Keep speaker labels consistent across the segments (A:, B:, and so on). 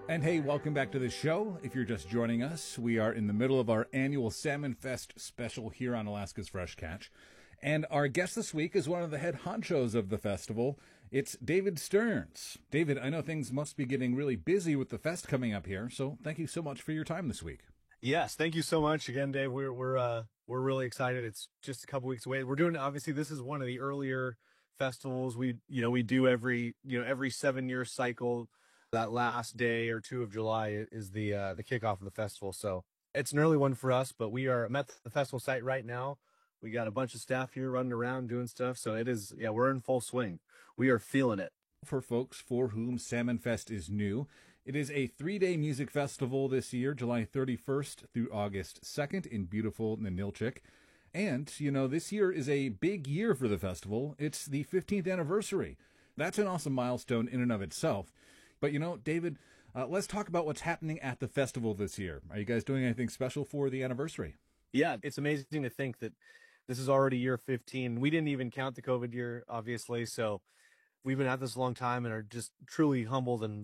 A: And hey, welcome back to the show. If you're just joining us, we are in the middle of our annual Salmon Fest special here on Alaska's Fresh Catch. And our guest this week is one of the head honchos of the festival. It's David Stearns. David, I know things must be getting really busy with the fest coming up here, so thank you so much for your time this week.
B: Yes, thank you so much again, Dave. We're really excited. It's just a couple weeks away. We're doing, obviously, this is one of the earlier festivals. We do every 7-year cycle. That last day or two of July is the kickoff of the festival. So it's an early one for us, but we are at the festival site right now. We got a bunch of staff here running around doing stuff. So it is, we're in full swing. We are feeling it.
A: For folks for whom Salmon Fest is new, it is a 3-day music festival this year, July 31st through August 2nd in beautiful Ninilchik. And, this year is a big year for the festival. It's the 15th anniversary. That's an awesome milestone in and of itself. But, David, let's talk about what's happening at the festival this year. Are you guys doing anything special for the anniversary?
B: Yeah, it's amazing to think that this is already year 15. We didn't even count the COVID year, obviously. So we've been at this a long time and are just truly humbled and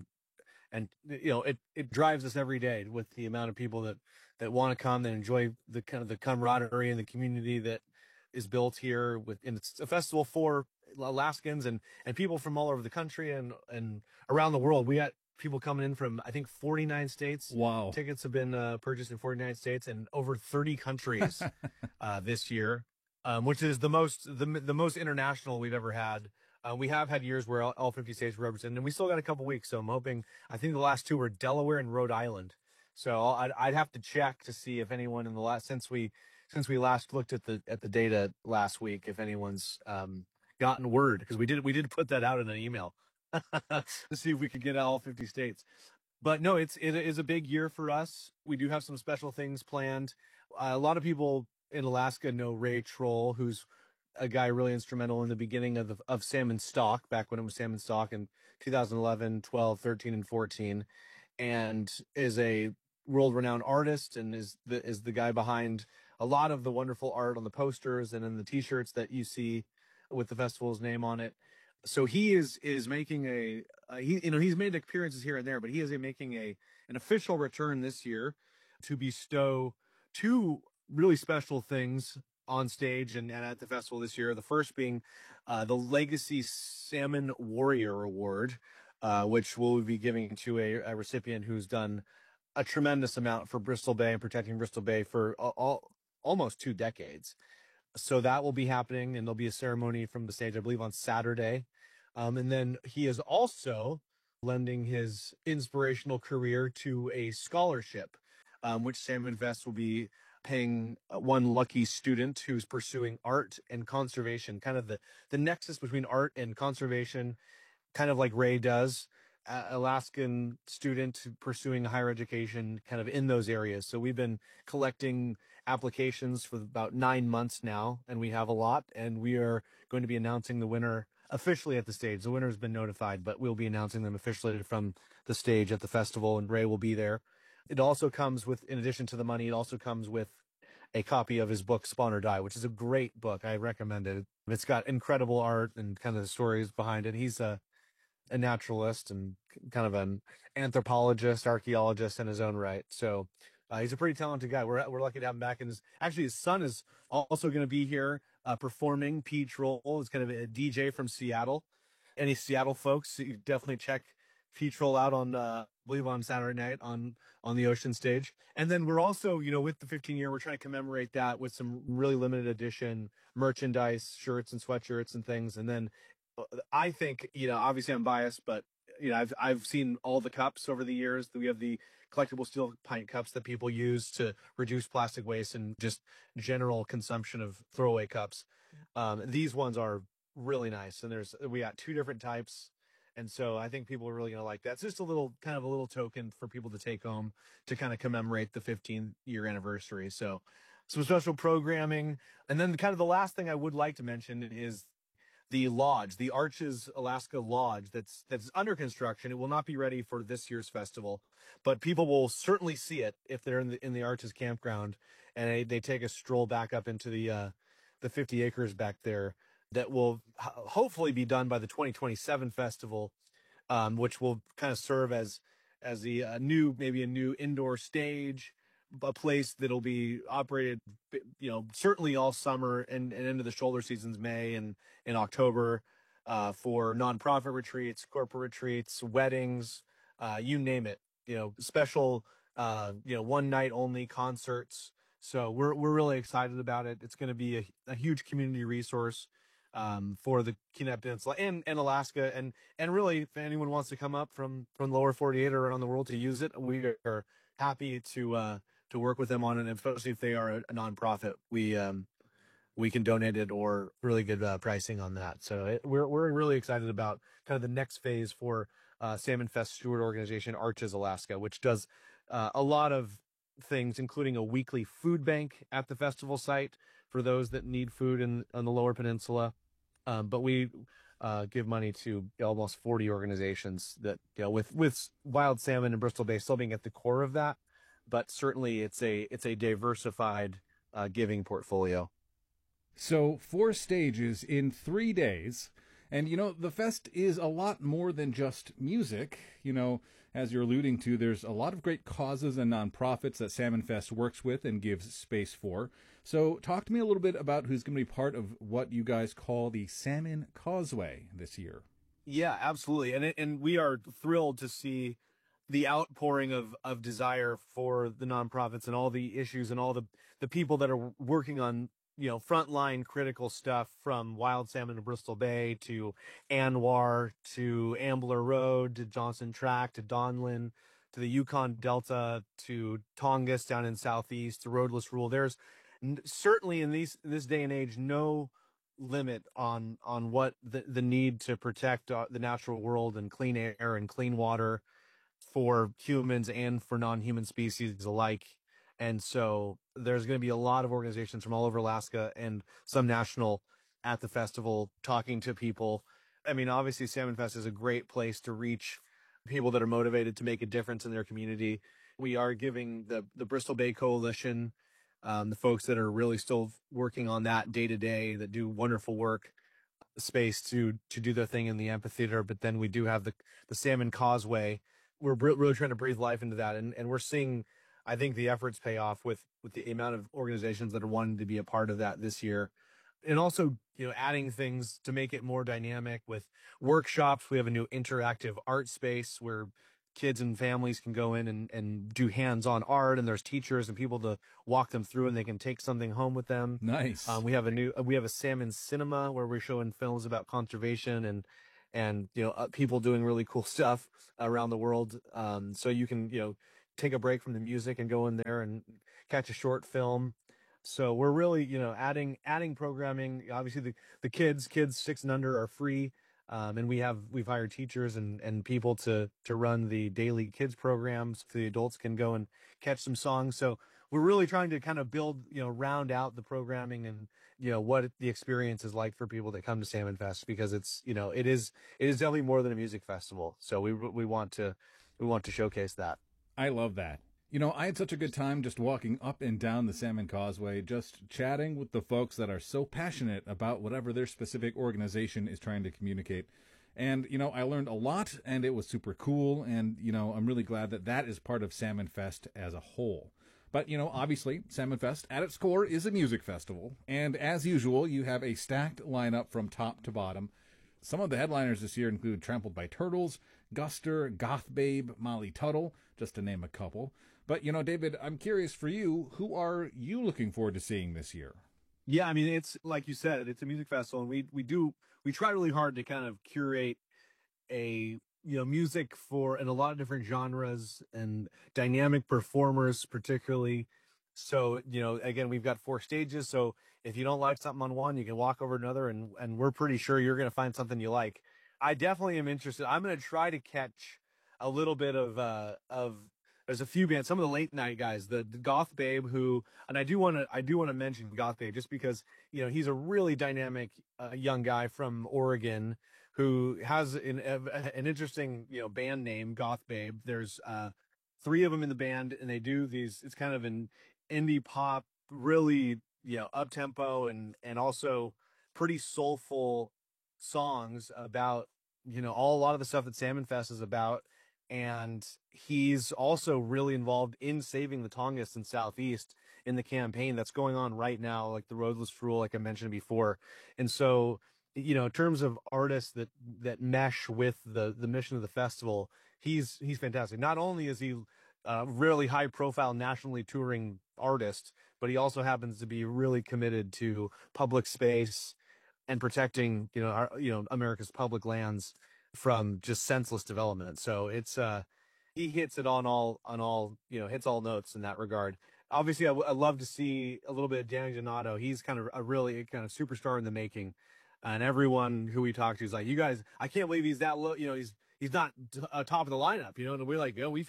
B: it drives us every day with the amount of people that want to come, that enjoy the kind of the camaraderie and the community that is built here and it's a festival for Alaskans and people from all over the country and around the world. We got people coming in from, I think, 49 states.
A: Wow.
B: Tickets have been purchased in 49 states and over 30 countries this year, which is the most international we've ever had. We have had years where all 50 states were represented, and we still got a couple weeks. So I'm hoping, I think the last two were Delaware and Rhode Island. So I'd have to check to see if anyone in the last, since we last looked at the data last week, if anyone's gotten word, because we did put that out in an email to see if we could get all 50 states. But no, it is a big year for us. We do have some special things planned. A lot of people in Alaska know Ray Troll, who's a guy really instrumental in the beginning of Salmon Stock, back when it was Salmon Stock in 2011, 12, 13, and 14, and is a world-renowned artist and is the guy behind a lot of the wonderful art on the posters and in the t-shirts that you see with the festival's name on it. So he is making he's made appearances here and there, but he is making an official return this year to bestow two really special things on stage and at the festival this year. The first being the Legacy Salmon Warrior Award, which we'll be giving to a recipient who's done a tremendous amount for Bristol Bay and protecting Bristol Bay for almost 2 decades. So that will be happening, and there'll be a ceremony from the stage, I believe, on Saturday. And then he is also lending his inspirational career to a scholarship, which Salmon Fest will be paying one lucky student who's pursuing art and conservation, kind of the nexus between art and conservation, kind of like Ray does. Alaskan student pursuing higher education kind of in those areas. So we've been collecting applications for about 9 months now, and we have a lot, and we are going to be announcing the winner officially at the stage. The winner has been notified, but we'll be announcing them officially from the stage at the festival, and Ray will be there. It also comes with, in addition to the money, it also comes with a copy of his book, Spawn or Die, which is a great book. I recommend it. It's got incredible art and kind of the stories behind it. He's a naturalist and kind of an anthropologist, archaeologist in his own right. So he's a pretty talented guy. We're lucky to have him back. And his son is also going to be here performing. Pete Troll is kind of a DJ from Seattle. Any Seattle folks, you definitely check Pete Troll out on, I believe on Saturday night on the Ocean Stage. And then we're also, with the 15 year, we're trying to commemorate that with some really limited edition merchandise, shirts and sweatshirts and things. And then I think, obviously I'm biased, but I've seen all the cups over the years. We have the collectible steel pint cups that people use to reduce plastic waste and just general consumption of throwaway cups. These ones are really nice, and we got 2 different types, and so I think people are really going to like that. It's just a little token for people to take home to kind of commemorate the 15-year anniversary. So some special programming, and then kind of the last thing I would like to mention is the lodge, the Arches Alaska Lodge that's under construction. It will not be ready for this year's festival, but people will certainly see it if they're in the Arches campground and they take a stroll back up into the 50 acres back there. That will hopefully be done by the 2027 festival, which will kind of serve as as the maybe a new indoor stage, a place that'll be operated, certainly all summer and into the shoulder seasons, May and in October, for nonprofit retreats, corporate retreats, weddings, you name it. Special, one night only concerts. So we're really excited about it. It's going to be a huge community resource for the Kenai Peninsula and Alaska, and really, if anyone wants to come up from the lower 48 or around the world to use it, we are happy to work with them on it, especially if they are a nonprofit. We can donate it or really good pricing on that. So we're really excited about kind of the next phase for Salmon Fest steward organization Arches Alaska, which does a lot of things, including a weekly food bank at the festival site for those that need food on the lower peninsula. But we give money to almost 40 organizations that, with wild salmon and Bristol Bay still being at the core of that, but certainly it's a diversified giving portfolio.
A: So 4 stages in 3 days. And, the fest is a lot more than just music. As you're alluding to, there's a lot of great causes and nonprofits that Salmon Fest works with and gives space for. So talk to me a little bit about who's going to be part of what you guys call the Salmon Causeway this year.
B: Yeah, absolutely. And we are thrilled to see the outpouring of desire for the nonprofits and all the issues and all the people that are working on frontline critical stuff, from wild salmon to Bristol Bay to Anwar to Ambler Road to Johnson Tract to Donlin to the Yukon Delta to Tongass down in Southeast to Roadless Rule. There's certainly in this day and age no limit on what the need to protect the natural world and clean air and clean water for humans and for non-human species alike. And so there's going to be a lot of organizations from all over Alaska and some national at the festival talking to people. I mean, obviously, Salmon Fest is a great place to reach people that are motivated to make a difference in their community. We are giving the Bristol Bay Coalition, the folks that are really still working on that day to day, that do wonderful work, space to do their thing in the amphitheater. But then we do have the Salmon Causeway. We're really trying to breathe life into that. And we're seeing, I think, the efforts pay off with the amount of organizations that are wanting to be a part of that this year. And also, adding things to make it more dynamic with workshops. We have a new interactive art space where kids and families can go in and do hands-on art, and there's teachers and people to walk them through, and they can take something home with them.
A: Nice.
B: We have a salmon cinema where we're showing films about conservation and people doing really cool stuff around the world. So you can take a break from the music and go in there and catch a short film. So we're really adding programming. Obviously the kids 6 and under are free. And we've hired teachers and people to run the daily kids programs so the adults can go and catch some songs. So we're really trying to kind of build, round out the programming and, what the experience is like for people that come to Salmon Fest, because it's, it is definitely more than a music festival. So we want to showcase that.
A: I love that. I had such a good time just walking up and down the Salmon Causeway, just chatting with the folks that are so passionate about whatever their specific organization is trying to communicate. And, I learned a lot, and it was super cool. And, I'm really glad that is part of Salmon Fest as a whole. But, obviously, Salmon Fest at its core is a music festival. And as usual, you have a stacked lineup from top to bottom. Some of the headliners this year include Trampled by Turtles, Guster, Goth Babe, Molly Tuttle, just to name a couple. But, David, I'm curious for you, who are you looking forward to seeing this year?
B: Yeah, I mean, it's like you said, it's a music festival, and we try really hard to kind of curate a music in a lot of different genres and dynamic performers particularly. So, again, we've got 4 stages. So if you don't like something on one, you can walk over to another, and we're pretty sure you're going to find something you like. I definitely am interested. I'm going to try to catch a little bit of there's a few bands, some of the late night guys, the Goth Babe, and I do want to mention Goth Babe just because, he's a really dynamic young guy from Oregon who has an interesting, band name, Goth Babe. There's 3 of them in the band, and they do these, it's kind of an indie pop, really, up tempo and also pretty soulful songs about, a lot of the stuff that Salmon Fest is about. and he's also really involved in saving the Tongass and Southeast in the campaign that's going on right now, like the Roadless Rule, like I mentioned before. And so, in terms of artists that mesh with the mission of the festival, he's fantastic. Not only is he a really high profile nationally touring artist, but he also happens to be really committed to public space and protecting, America's public lands from just senseless development. So it's he hits it on all hits all notes in that regard. Obviously, I'd love to see a little bit of Danny Donato. He's kind of a really kind of superstar in the making, and everyone who we talk to is like, "You guys, I can't believe he's that low. He's not top of the lineup. And we're like, we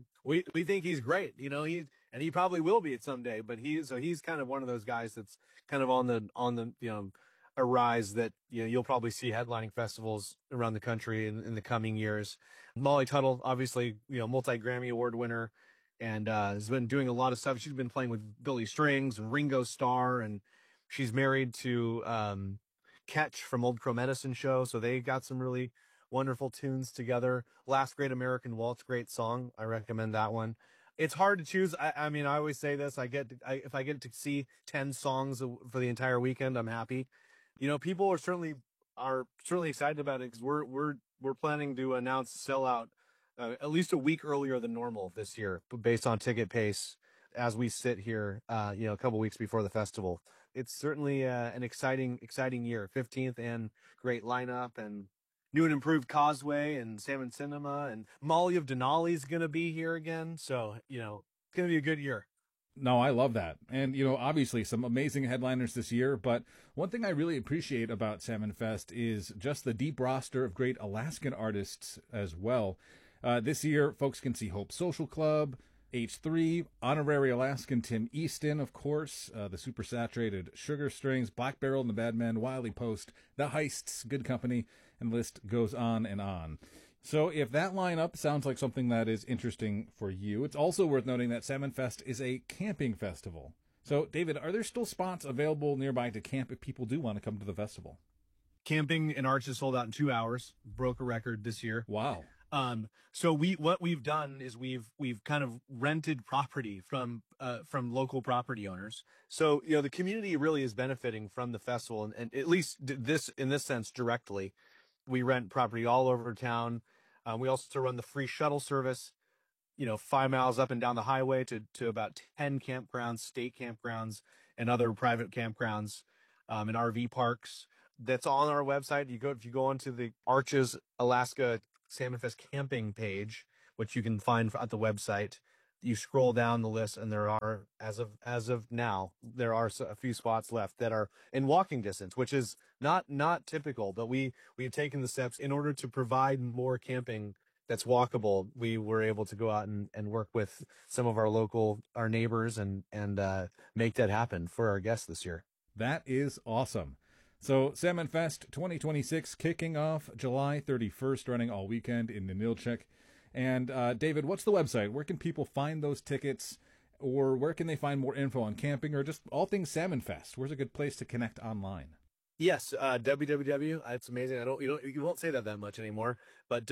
B: think he's great. He probably will be at someday. But he's kind of one of those guys that's kind of on the a rise that you'll probably see headlining festivals around the country in the coming years. Molly Tuttle, obviously, multi-Grammy Award winner, and has been doing a lot of stuff. She's been playing with Billy Strings and Ringo Starr, and she's married to Ketch from Old Crow Medicine Show, so they got some really wonderful tunes together. Last Great American Waltz, great song. I recommend that one. It's hard to choose. I mean, I always say this. If I get to see 10 songs for the entire weekend, I'm happy. People are certainly excited about it because we're planning to announce sellout at least a week earlier than normal this year, based on ticket pace as we sit here, a couple weeks before the festival. It's certainly an exciting year. 15th and great lineup, and new and improved Causeway and Salmon Cinema, and Molly of Denali is going to be here again. So, it's going to be a good year.
A: No, I love that. And, obviously some amazing headliners this year, but one thing I really appreciate about Salmon Fest is just the deep roster of great Alaskan artists as well. This year, folks can see Hope Social Club, H3, Honorary Alaskan Tim Easton, of course, the Super Saturated Sugar Strings, Black Barrel and the Badmen, Wiley Post, The Heists, Good Company, and the list goes on and on. So if that lineup sounds like something that is interesting for you, it's also worth noting that Salmon Fest is a camping festival. So, David, are there still spots available nearby to camp if people do want to come to the festival?
B: Camping in Arches sold out in 2 hours, broke a record this year.
A: Wow.
B: So what we've done is we've kind of rented property from local property owners. So, the community really is benefiting from the festival, and at least in this sense directly. We rent property all over town. We also run the free shuttle service, 5 miles up and down the highway to about 10 campgrounds, state campgrounds, and other private campgrounds, and RV parks. That's on our website. If you go onto the Arches Alaska Salmon Fest camping page, which you can find at the website, you scroll down the list, and there are, as of now, there are a few spots left that are in walking distance, which is not typical, but we've taken the steps in order to provide more camping that's walkable. We were able to go out and work with some of our neighbors and make that happen for our guests this year.
A: That is awesome. So Salmon Fest 2026 kicking off July 31st, running all weekend in Ninilchik. And David, what's the website? Where can people find those tickets, or where can they find more info on camping or just all things Salmon Fest? Where's a good place to connect online?
B: Yes, www. It's amazing. You won't say that much anymore, but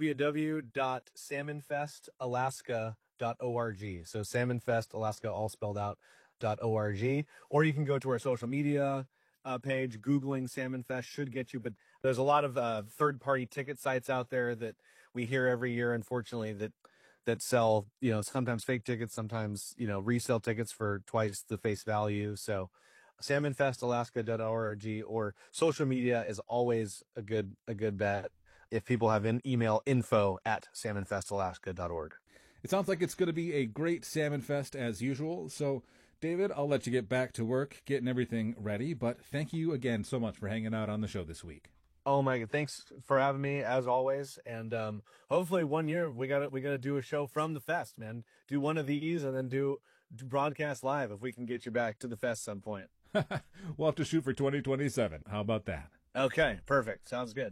B: www.salmonfestalaska.org. So Salmon Fest Alaska, all spelled out, .org. Or you can go to our social media page. Googling Salmon Fest should get you, but there's a lot of third-party ticket sites out there that we hear every year, unfortunately, that sell, sometimes fake tickets, sometimes, resale tickets for twice the face value. So salmonfestalaska.org or social media is always a good bet if people have an email, info@salmonfestalaska.org.
A: It sounds like it's going to be a great Salmon Fest as usual. So, David, I'll let you get back to work, getting everything ready. But thank you again so much for hanging out on the show this week.
B: Oh my God! Thanks for having me as always, and hopefully one year we gotta do a show from the fest, man. Do one of these and then do broadcast live if we can get you back to the fest some point.
A: We'll have to shoot for 2027. How about that?
B: Okay, perfect. Sounds good.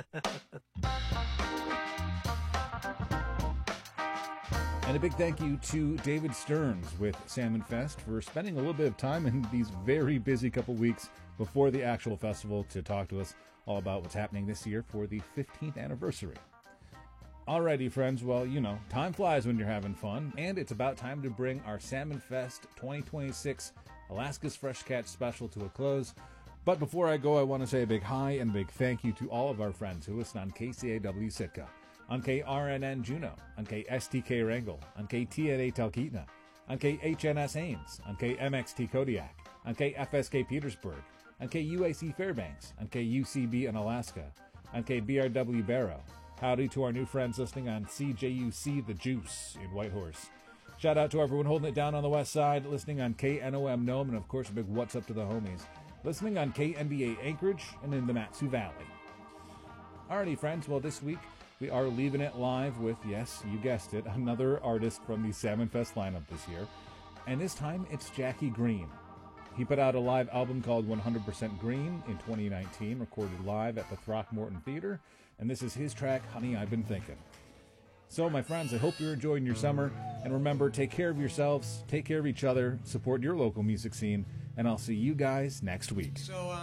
A: And a big thank you to David Stearns with Salmon Fest for spending a little bit of time in these very busy couple weeks before the actual festival to talk to us all about what's happening this year for the 15th anniversary. Alrighty, friends. Well, time flies when you're having fun, and it's about time to bring our Salmon Fest 2026 Alaska's Fresh Catch special to a close. But before I go, I want to say a big hi and a big thank you to all of our friends who listen on KCAW Sitka, on KRNN Juneau, on KSTK Wrangell, on KTNA Talkeetna, on KHNS Ames, on KMXT Kodiak, on KFSK Petersburg, on KUAC Fairbanks, on KUCB in Alaska, on KBRW Barrow. Howdy to our new friends listening on CJUC The Juice in Whitehorse. Shout out to everyone holding it down on the west side, listening on KNOM Nome, and of course a big what's up to the homies, listening on KNBA Anchorage and in the Mat-Su Valley. Alrighty, friends, well, this week we are leaving it live with, yes, you guessed it, another artist from the Salmon Fest lineup this year. And this time it's Jackie Green. He put out a live album called 100% Green in 2019, recorded live at the Throckmorton Theater. And this is his track, Honey, I've Been Thinking. So, my friends, I hope you're enjoying your summer. And remember, take care of yourselves, take care of each other, support your local music scene, and I'll see you guys next week.
C: So,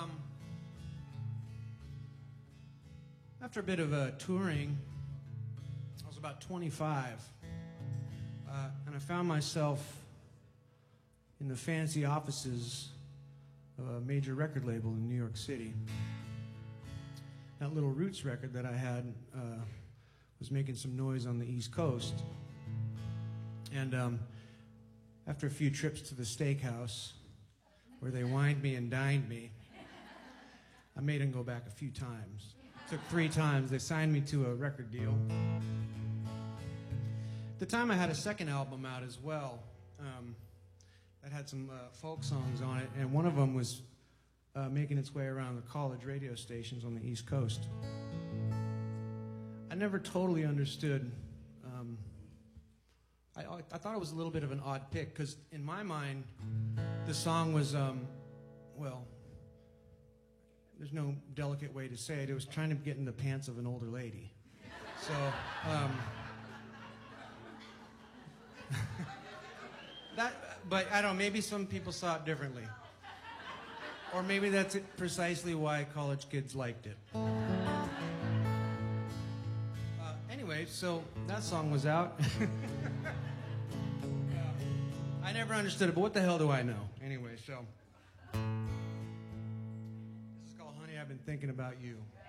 C: after a bit of touring, I was about 25, and I found myself in the fancy offices of a major record label in New York City. That little Roots record that I had was making some noise on the East Coast. And after a few trips to the steakhouse, where they wined me and dined me, I made them go back a few times. It took 3 times. They signed me to a record deal. At the time, I had a second album out as well that had some folk songs on it, and one of them was making its way around the college radio stations on the East Coast. I never totally understood. I thought it was a little bit of an odd pick, because in my mind, the song was, well, there's no delicate way to say it. It was trying to get in the pants of an older lady. So, but I don't know, maybe some people saw it differently. Or maybe that's precisely why college kids liked it. Anyway, so that song was out. I never understood it, but what the hell do I know? Anyway, so this is called Honey, I've Been Thinking About You.